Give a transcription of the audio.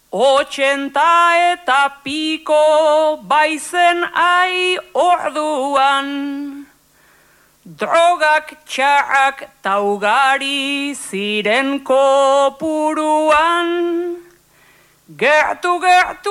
80 piko baizen orduan. Drogak txarrak taugari ziren kopuruan. Gertu